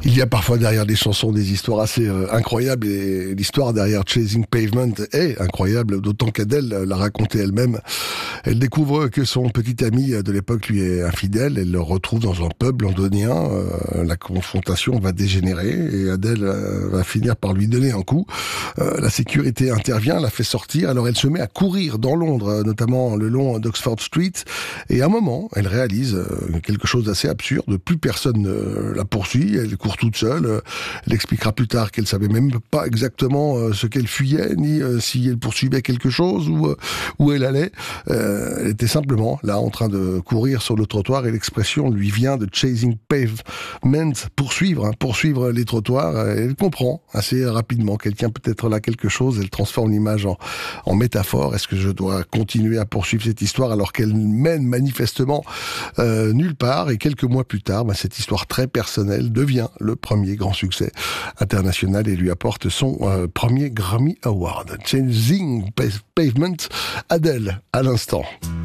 Il y a parfois derrière des chansons des histoires assez incroyables, et l'histoire derrière Chasing Pavement est incroyable, d'autant qu'Adèle l'a raconté elle-même. Elle découvre que son petit ami de l'époque lui est infidèle, elle le retrouve dans un pub londonien, la confrontation va dégénérer et Adèle va finir par lui donner un coup. La sécurité intervient, la fait sortir, alors elle se met à courir dans Londres, notamment le long d'Oxford Street, et à un moment, elle réalise quelque chose d'assez absurde, plus personne ne la poursuit, elle court toute seule, elle expliquera plus tard qu'elle savait même pas exactement ce qu'elle fuyait, ni si elle poursuivait quelque chose ou où elle allait. Elle était simplement là en train de courir sur le trottoir et l'expression lui vient de Chasing Pavement, poursuivre les trottoirs. Elle comprend assez rapidement qu'elle tient peut-être là quelque chose, elle transforme l'image en métaphore. Est-ce que je dois continuer à poursuivre cette histoire alors qu'elle mène manifestement nulle part? Et quelques mois plus tard, cette histoire très personnelle devient le premier grand succès international et lui apporte son premier Grammy Award. Chasing Pavement, Adèle à l'instant.